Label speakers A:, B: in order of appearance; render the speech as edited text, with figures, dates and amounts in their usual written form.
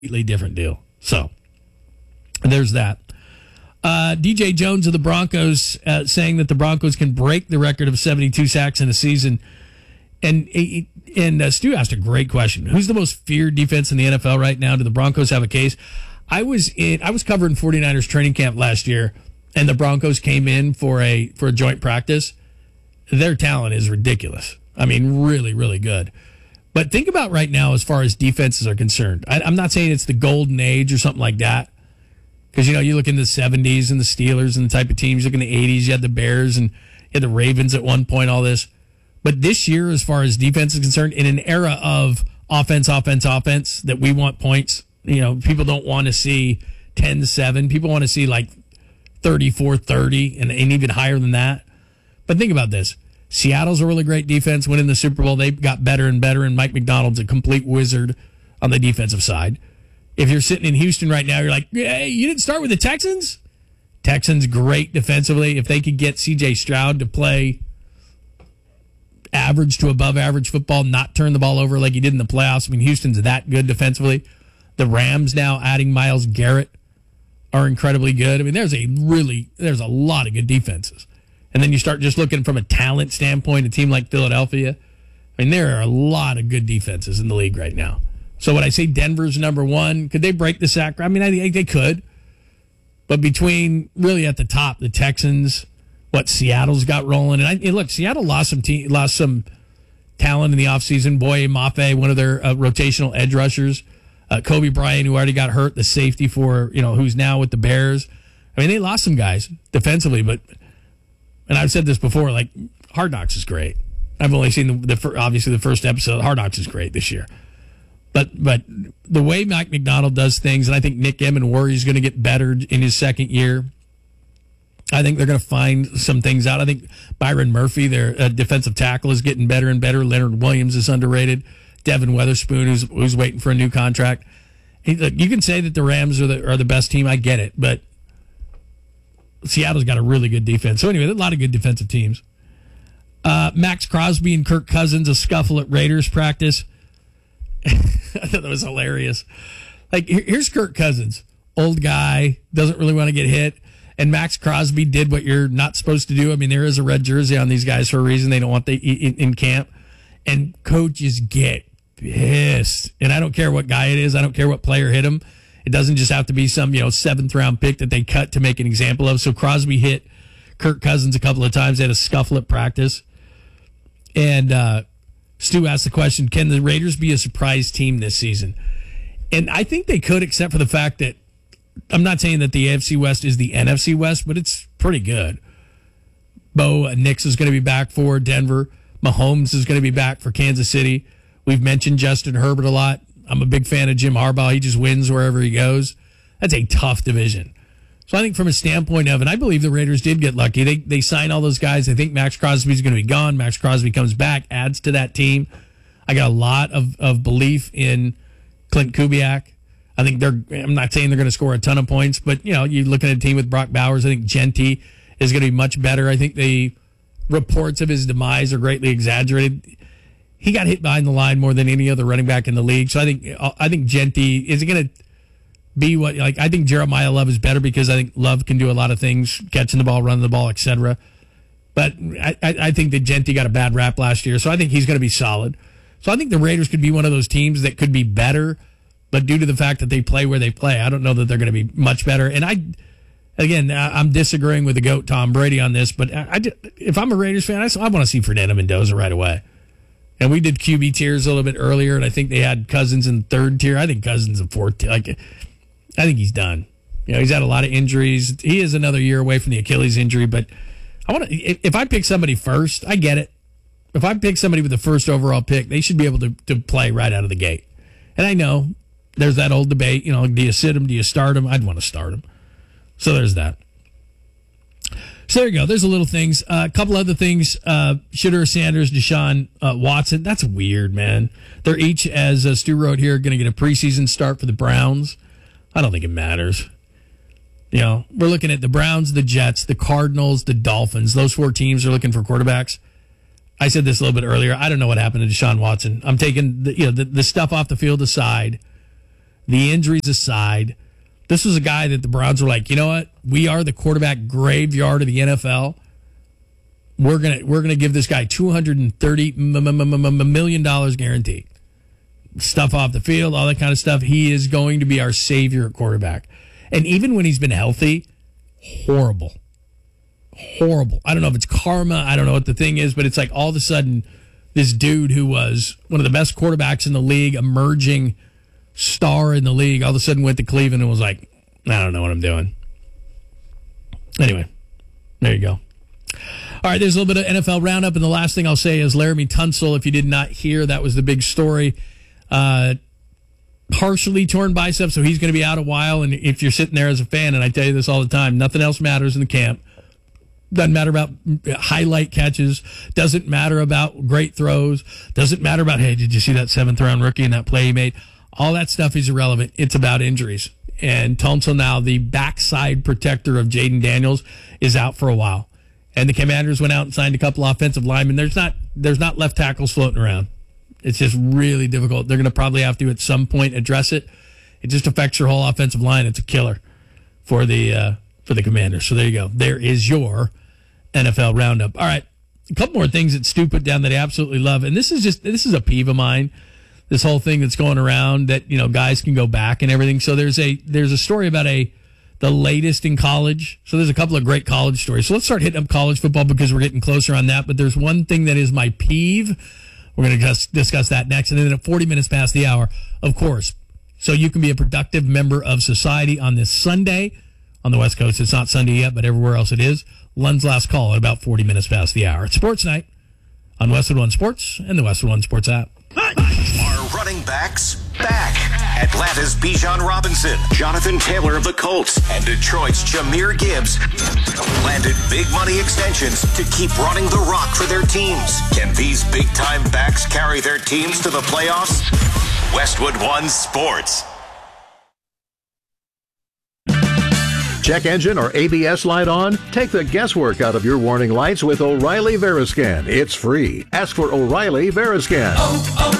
A: completely different deal. So there's that. DJ Jones of the Broncos saying that the Broncos can break the record of 72 sacks in a season. And Stu asked a great question. Who's the most feared defense in the NFL right now? Do the Broncos have a case? I was covering 49ers training camp last year, and the Broncos came in for a joint practice. Their talent is ridiculous. I mean, really, really good. But think about right now as far as defenses are concerned. I'm not saying it's the golden age or something like that. Because, you look in the 70s and the Steelers and the type of teams. You look in the 80s, you had the Bears and you had the Ravens at one point, all this. But this year, as far as defense is concerned, in an era of offense, that we want points, people don't want to see 10-7. People want to see like 34-30 and even higher than that. But think about this. Seattle's a really great defense, winning the Super Bowl. They got better and better, and Mike McDonald's a complete wizard on the defensive side. If you're sitting in Houston right now, you're like, hey, you didn't start with the Texans? Texans great defensively. If they could get C.J. Stroud to play average to above average football, not turn the ball over like he did in the playoffs. I mean, Houston's that good defensively. The Rams now adding Myles Garrett are incredibly good. I mean, there's a lot of good defenses. And then you start just looking from a talent standpoint, a team like Philadelphia. I mean, there are a lot of good defenses in the league right now. So when I say Denver's number one, could they break the sack? I mean, I think they could. But between really at the top, the Texans, what Seattle's got rolling. And look, Seattle lost some talent in the offseason. Boye Mafe, one of their rotational edge rushers. Kobe Bryant, who already got hurt, the safety for, who's now with the Bears. I mean, they lost some guys defensively, and I've said this before, like, Hard Knocks is great. I've only seen obviously the first episode. Hard Knocks is great this year. But the way Mike McDonald does things, and I think Nick Emenworry is going to get better in his second year. I think they're going to find some things out. I think Byron Murphy, their defensive tackle, is getting better and better. Leonard Williams is underrated. Devin Witherspoon, who's waiting for a new contract. You can say that the Rams are the best team. I get it, but Seattle's got a really good defense. So anyway, there's a lot of good defensive teams. Max Crosby and Kirk Cousins, a scuffle at Raiders practice. I thought that was hilarious. Like, here's Kirk Cousins, old guy, doesn't really want to get hit. And Max Crosby did what you're not supposed to do. I mean, there is a red jersey on these guys for a reason. They don't want in camp. And coaches get pissed. And I don't care what guy it is. I don't care what player hit him. It doesn't just have to be some, 7th round pick that they cut to make an example of. So Crosby hit Kirk Cousins a couple of times. They had a scuffle at practice. And Stu asked the question, can the Raiders be a surprise team this season? And I think they could, except for the fact that I'm not saying that the AFC West is the NFC West, but it's pretty good. Bo Nix is going to be back for Denver. Mahomes is going to be back for Kansas City. We've mentioned Justin Herbert a lot. I'm a big fan of Jim Harbaugh. He just wins wherever he goes. That's a tough division. So I think from a standpoint of, and I believe the Raiders did get lucky. They signed all those guys. I think Max Crosby's going to be gone. Max Crosby comes back, adds to that team. I got a lot of belief in Clint Kubiak. I think I'm not saying they're going to score a ton of points, but, you're looking at a team with Brock Bowers. I think Genty is going to be much better. I think the reports of his demise are greatly exaggerated. He got hit behind the line more than any other running back in the league. So I think Genty is going to be I think Jeremiah Love is better because I think Love can do a lot of things, catching the ball, running the ball, etc. But I think that Genty got a bad rap last year, so I think he's going to be solid. So I think the Raiders could be one of those teams that could be better, but due to the fact that they play where they play, I don't know that they're going to be much better. And I'm disagreeing with the GOAT Tom Brady on this, but if I'm a Raiders fan, I want to see Fernando Mendoza right away. And we did QB tiers a little bit earlier, and I think they had Cousins in third tier. I think Cousins in fourth tier. I think he's done. He's had a lot of injuries. He is another year away from the Achilles injury, but if I pick somebody first, I get it. If I pick somebody with the first overall pick, they should be able to play right out of the gate. And I know there's that old debate, do you sit him, do you start him? I'd want to start him. So there's that. So there you go. There's a little things. A couple other things. Shedeur Sanders, Deshaun Watson. That's weird, man. They're each, as Stu wrote here, going to get a preseason start for the Browns. I don't think it matters. We're looking at the Browns, the Jets, the Cardinals, the Dolphins. Those 4 teams are looking for quarterbacks. I said this a little bit earlier. I don't know what happened to Deshaun Watson. I'm taking the stuff off the field aside. the injuries aside, this was a guy that the Browns were like, you know what? We are the quarterback graveyard of the NFL. We're gonna give this guy $230 million guaranteed. Stuff off the field, all that kind of stuff. He is going to be our savior at quarterback. And even when he's been healthy, horrible. I don't know if it's karma. I don't know what the thing is, but it's like all of a sudden this dude who was one of the best quarterbacks in the league, emerging star in the league, all of a sudden went to Cleveland and was like, I don't know what I'm doing. Anyway, there you go. All right, there's a little bit of NFL roundup, and the last thing I'll say is Laramie Tunsil, if you did not hear, that was the big story. Partially torn bicep, so he's going to be out a while, and if you're sitting there as a fan, and I tell you this all the time, nothing else matters in the camp. Doesn't matter about highlight catches, doesn't matter about great throws, doesn't matter about, hey, did you see that 7th-round rookie and that play he made? All that stuff is irrelevant. It's about injuries. And Tunsil now, the backside protector of Jaden Daniels, is out for a while. And the Commanders went out and signed a couple offensive linemen. There's not left tackles floating around. It's just really difficult. They're going to probably have to at some point address it. It just affects your whole offensive line. It's a killer for the Commanders. So there you go. There is your NFL roundup. All right, a couple more things that Stu put down that I absolutely love, and this is a peeve of mine. This whole thing that's going around that guys can go back and everything. So there's a story about the latest in college. So there's a couple of great college stories. So let's start hitting up college football because we're getting closer on that. But there's one thing that is my peeve. We're going to discuss that next. And then at 40 minutes past the hour, of course, so you can be a productive member of society on this Sunday. On the West Coast, it's not Sunday yet, but everywhere else it is. Lund's Last Call at about 40 minutes past the hour. It's Sports Night on Westwood One Sports and the Westwood One Sports app.
B: Are running backs back? Atlanta's Bijan Robinson, Jonathan Taylor of the Colts, and Detroit's Jahmyr Gibbs landed big money extensions to keep running the rock for their teams. Can these big-time backs carry their teams to the playoffs? Westwood One Sports.
C: Check engine or ABS light on? Take the guesswork out of your warning lights with O'Reilly Veriscan. It's free. Ask for O'Reilly Veriscan.